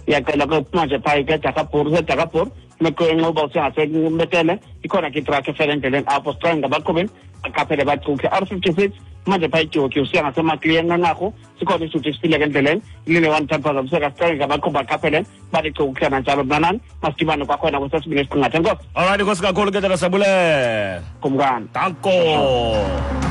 Yakela ko manje phaya ke Dakapur mekoenqoba usengasemetele ikhona ke truck eferentelen apho strong ngabaqhubeni akaphele baqhuke R56 manje phaya ijoki usengasemakliyen ngakho sikhona isithuthi sifile endleleni lile 110 useka strong ngabaqhuba akaphele baliqhuke kanjalo mnanani masidibane kwakhona kusesibini esiqingathe nkosi. Alright, nkosi kakhulu ke Sabule. Kumkani. Danko.